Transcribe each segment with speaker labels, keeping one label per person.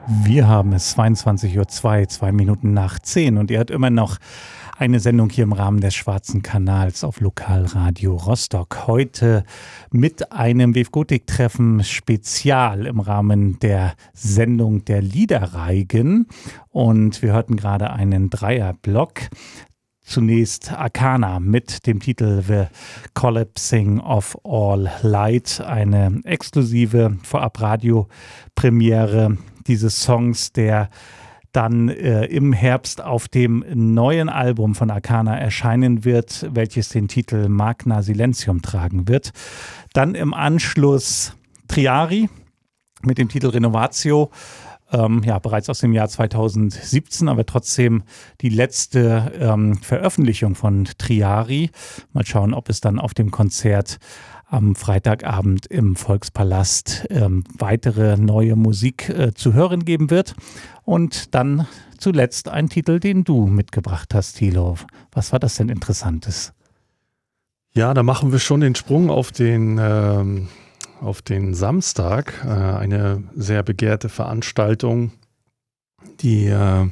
Speaker 1: Wir haben es 22:02 Uhr, 2 Minuten nach 10 und ihr hört immer noch eine Sendung hier im Rahmen des Schwarzen Kanals auf Lokalradio Rostock. Heute mit einem Wevgotik-Treffen Spezial im Rahmen der Sendung der Liederreigen. Und wir hörten gerade einen Dreierblock. Zunächst Arcana mit dem Titel The Collapsing of All Light, eine exklusive Vorab-Radio-Premiere dieses Songs, der dann im Herbst auf dem neuen Album von Arcana erscheinen wird, welches den Titel Magna Silentium tragen wird. Dann im Anschluss Triari mit dem Titel Renovatio, bereits aus dem Jahr 2017, aber trotzdem die letzte Veröffentlichung von Triari. Mal schauen, ob es dann auf dem Konzert am Freitagabend im Volkspalast weitere neue Musik zu hören geben wird. Und dann zuletzt ein Titel, den du mitgebracht hast, Thilo. Was war das denn Interessantes?
Speaker 2: Ja, da machen wir schon den Sprung auf den Samstag. Eine sehr begehrte Veranstaltung, die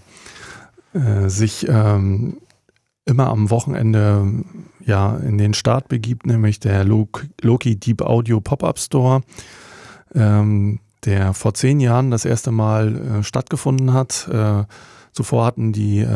Speaker 2: sich immer am Wochenende in den Start begibt, nämlich der Loki Deep Audio Pop-Up Store, der vor 10 Jahren das erste Mal stattgefunden hat. Zuvor hatten die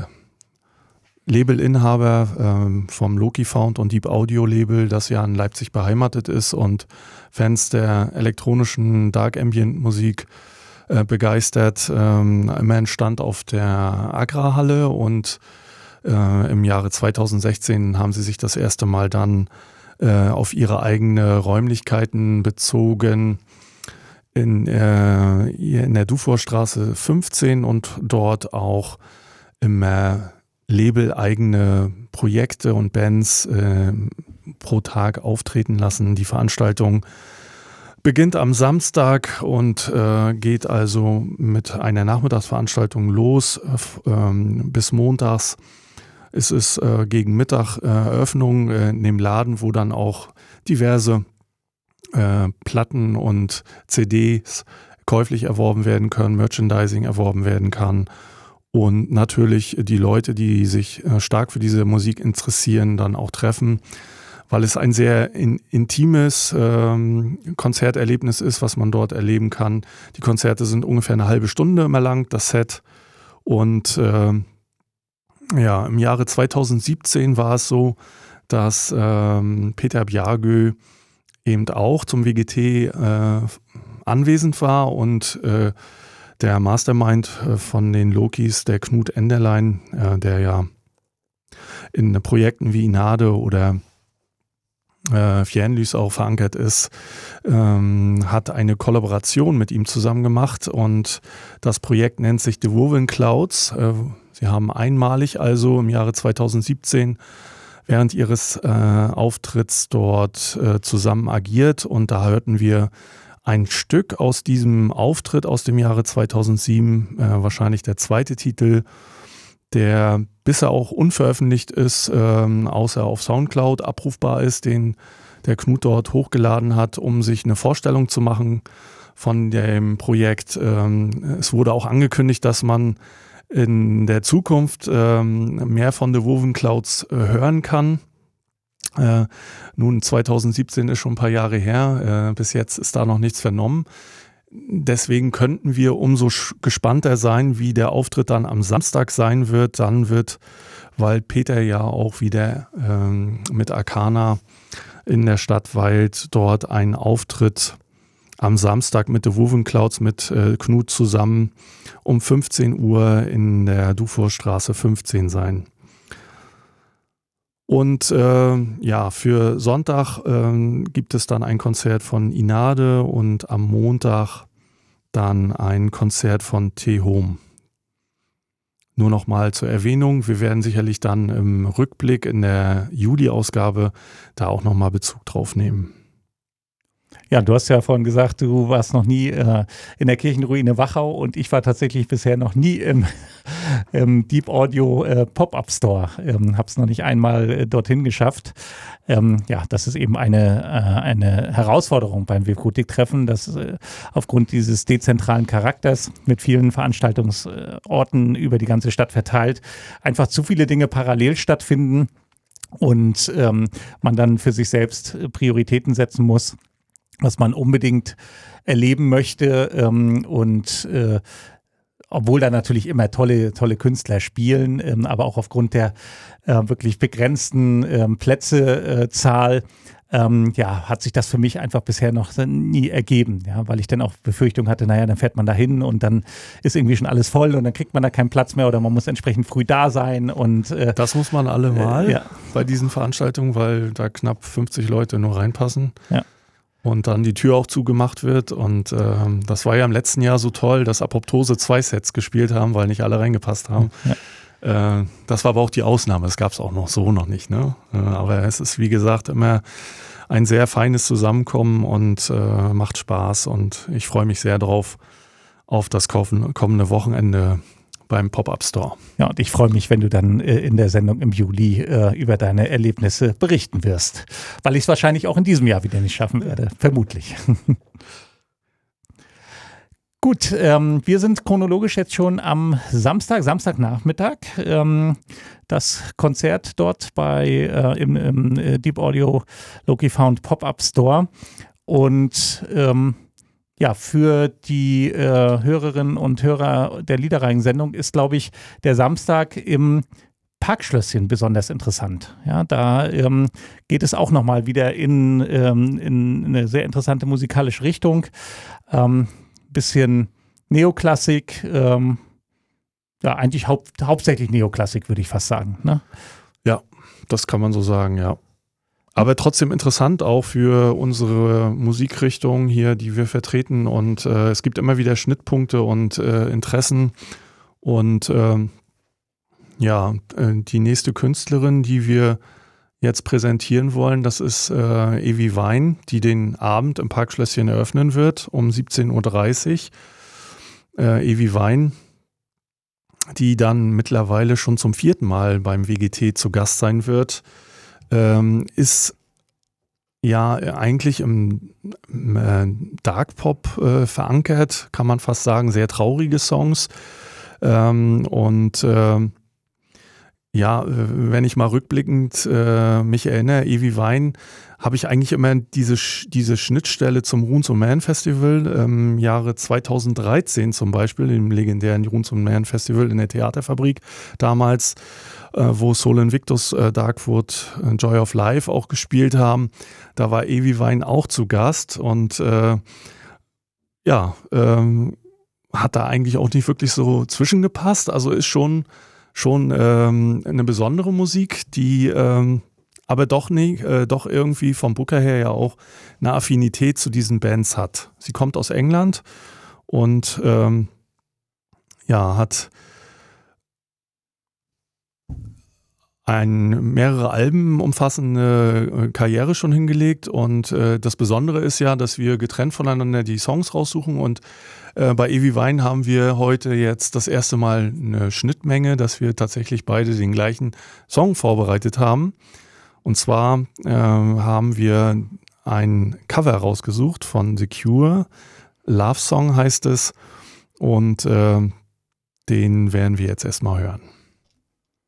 Speaker 2: Labelinhaber vom Loki Found und Deep Audio Label, das ja in Leipzig beheimatet ist und Fans der elektronischen Dark Ambient Musik begeistert, immer einen Stand auf der Agra-Halle, und im Jahre 2016 haben sie sich das erste Mal dann auf ihre eigenen Räumlichkeiten bezogen in der Dufourstraße 15 und dort auch im Label eigene Projekte und Bands pro Tag auftreten lassen. Die Veranstaltung beginnt am Samstag und geht also mit einer Nachmittagsveranstaltung los bis montags. Es ist gegen Mittag Eröffnung in dem Laden, wo dann auch diverse Platten und CDs käuflich erworben werden können, Merchandising erworben werden kann. Und natürlich die Leute, die sich stark für diese Musik interessieren, dann auch treffen, weil es ein sehr intimes Konzerterlebnis ist, was man dort erleben kann. Die Konzerte sind ungefähr eine halbe Stunde immer lang, das Set. Und im Jahre 2017 war es so, dass Peter Bjargö eben auch zum WGT anwesend war und der Mastermind von den Lokis, der Knut Enderlein, der ja in Projekten wie Inade oder Fjernlys auch verankert ist, hat eine Kollaboration mit ihm zusammen gemacht, und das Projekt nennt sich The Woven Clouds. Sie haben einmalig also im Jahre 2017 während ihres Auftritts dort zusammen agiert, und da hörten wir ein Stück aus diesem Auftritt aus dem Jahre 2007, wahrscheinlich der zweite Titel, der bisher auch unveröffentlicht ist, außer auf Soundcloud abrufbar ist, den der Knut dort hochgeladen hat, um sich eine Vorstellung zu machen von dem Projekt. Es wurde auch angekündigt, dass man in der Zukunft mehr von The Woven Clouds hören kann. Nun, 2017 ist schon ein paar Jahre her, bis jetzt ist da noch nichts vernommen. Deswegen könnten wir umso gespannter sein, wie der Auftritt dann am Samstag sein wird. Dann wird, weil Peter ja auch wieder mit Arcana in der Stadt weilt, dort ein Auftritt am Samstag mit The Woven Clouds mit Knut zusammen um 15 Uhr in der Dufourstraße 15 sein. Und für Sonntag gibt es dann ein Konzert von Inade und am Montag dann ein Konzert von T-Home. Nur nochmal zur Erwähnung, wir werden sicherlich dann im Rückblick in der Juli-Ausgabe da auch nochmal Bezug drauf nehmen.
Speaker 1: Ja, du hast ja vorhin gesagt, du warst noch nie in der Kirchenruine Wachau und ich war tatsächlich bisher noch nie im Deep Audio Pop-Up Store. Habe es noch nicht einmal dorthin geschafft. Ja, das ist eben eine Herausforderung beim WWDIC-Treffen, dass aufgrund dieses dezentralen Charakters mit vielen Veranstaltungsorten über die ganze Stadt verteilt einfach zu viele Dinge parallel stattfinden und man dann für sich selbst Prioritäten setzen muss, was man unbedingt erleben möchte obwohl da natürlich immer tolle Künstler spielen, aber auch aufgrund der wirklich begrenzten Plätzezahl hat sich das für mich einfach bisher noch nie ergeben, ja, weil ich dann auch Befürchtung hatte, naja, dann fährt man da hin und dann ist irgendwie schon alles voll und dann kriegt man da keinen Platz mehr oder man muss entsprechend früh da sein. Und
Speaker 2: das muss man allemal bei diesen Veranstaltungen, weil da knapp 50 Leute nur reinpassen. Ja. Und dann die Tür auch zugemacht wird. Und das war ja im letzten Jahr so toll, dass Apoptose 2 Sets gespielt haben, weil nicht alle reingepasst haben. Ja. Das war aber auch die Ausnahme. Das gab es auch noch nicht. Ne? Aber es ist, wie gesagt, immer ein sehr feines Zusammenkommen und macht Spaß. Und ich freue mich sehr drauf auf das kommende Wochenende beim Pop-Up Store.
Speaker 1: Ja, und ich freue mich, wenn du dann in der Sendung im Juli über deine Erlebnisse berichten wirst, weil ich es wahrscheinlich auch in diesem Jahr wieder nicht schaffen werde, vermutlich. Gut, wir sind chronologisch jetzt schon am Samstagnachmittag. Das Konzert dort im Deep Audio Loki Found Pop-Up Store und für die Hörerinnen und Hörer der Liederreihen-Sendung ist, glaube ich, der Samstag im Parkschlösschen besonders interessant. Ja, da geht es auch nochmal wieder in eine sehr interessante musikalische Richtung. Bisschen Neoklassik, eigentlich hauptsächlich Neoklassik, würde ich fast sagen. Ne?
Speaker 2: Ja, das kann man so sagen, ja. Aber trotzdem interessant auch für unsere Musikrichtung hier, die wir vertreten. Und es gibt immer wieder Schnittpunkte und Interessen. Und die nächste Künstlerin, die wir jetzt präsentieren wollen, das ist Evi Wein, die den Abend im Parkschlösschen eröffnen wird um 17.30 Uhr. Evi Wein, die dann mittlerweile schon zum 4. Mal beim WGT zu Gast sein wird, ist ja eigentlich im Dark Pop verankert, kann man fast sagen, sehr traurige Songs. Wenn ich mal rückblickend mich erinnere, Evi Wein, habe ich eigentlich immer diese Schnittstelle zum Runes und Man Festival im Jahre 2013 zum Beispiel, dem legendären Runes und Man Festival in der Theaterfabrik damals, wo Soul Invictus, Darkwood, Joy of Life auch gespielt haben. Da war Evi Wein auch zu Gast und hat da eigentlich auch nicht wirklich so zwischengepasst. Also ist schon eine besondere Musik, die aber doch irgendwie vom Booker her ja auch eine Affinität zu diesen Bands hat. Sie kommt aus England und hat mehrere Alben umfassende Karriere schon hingelegt und das Besondere ist ja, dass wir getrennt voneinander die Songs raussuchen und bei Evi Wein haben wir heute jetzt das erste Mal eine Schnittmenge, dass wir tatsächlich beide den gleichen Song vorbereitet haben. Und zwar haben wir ein Cover rausgesucht von The Cure, Love Song heißt es und den werden wir jetzt erstmal hören.